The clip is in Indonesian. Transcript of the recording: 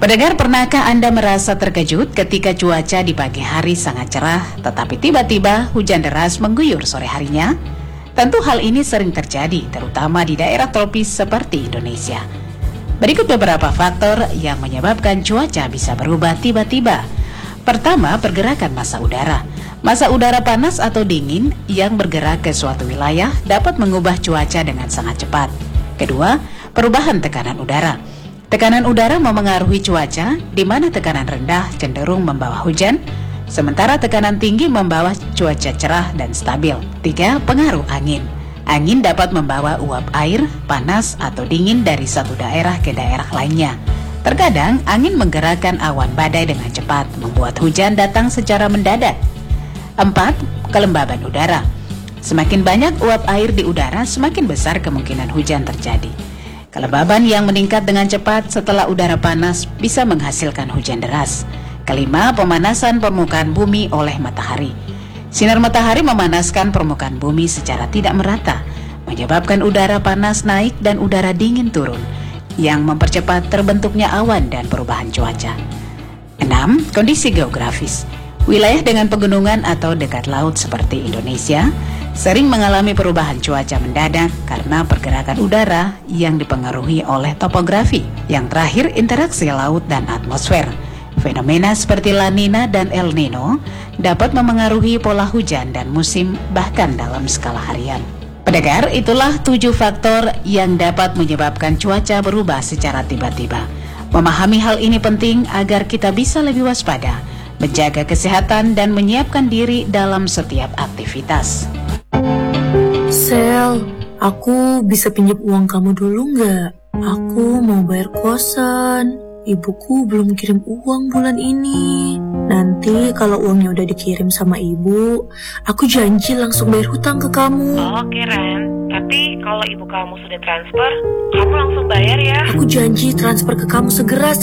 Pendengar, pernahkah Anda merasa terkejut ketika cuaca di pagi hari sangat cerah, tetapi tiba-tiba hujan deras mengguyur sore harinya? Tentu hal ini sering terjadi, terutama di daerah tropis seperti Indonesia. Berikut beberapa faktor yang menyebabkan cuaca bisa berubah tiba-tiba. Pertama, pergerakan massa udara. Massa udara panas atau dingin yang bergerak ke suatu wilayah dapat mengubah cuaca dengan sangat cepat. Kedua, perubahan tekanan udara. Tekanan udara memengaruhi cuaca, di mana tekanan rendah cenderung membawa hujan, sementara tekanan tinggi membawa cuaca cerah dan stabil. 3. Pengaruh angin. Angin dapat membawa uap air, panas, atau dingin dari satu daerah ke daerah lainnya. Terkadang, angin menggerakkan awan badai dengan cepat, membuat hujan datang secara mendadak. 4. Kelembaban udara. Semakin banyak uap air di udara, semakin besar kemungkinan hujan terjadi. Kelembaban yang meningkat dengan cepat setelah udara panas bisa menghasilkan hujan deras. Kelima, pemanasan permukaan bumi oleh matahari. Sinar matahari memanaskan permukaan bumi secara tidak merata, menyebabkan udara panas naik dan udara dingin turun, yang mempercepat terbentuknya awan dan perubahan cuaca. 6. Kondisi geografis. Wilayah dengan pegunungan atau dekat laut seperti Indonesia sering mengalami perubahan cuaca mendadak karena pergerakan udara yang dipengaruhi oleh topografi. Yang terakhir, interaksi laut dan atmosfer. Fenomena seperti La Nina dan El Nino dapat memengaruhi pola hujan dan musim bahkan dalam skala harian. Pendengar, itulah 7 faktor yang dapat menyebabkan cuaca berubah secara tiba-tiba. Memahami hal ini penting agar kita bisa lebih waspada, menjaga kesehatan dan menyiapkan diri dalam setiap aktivitas. Sel, aku bisa pinjam uang kamu dulu nggak? Aku mau bayar kosan. Ibuku belum kirim uang bulan ini. Nanti kalau uangnya udah dikirim sama ibu, aku janji langsung bayar hutang ke kamu. Oke, Ren. Tapi kalau ibu kamu sudah transfer, kamu langsung bayar ya. Aku janji transfer ke kamu segera.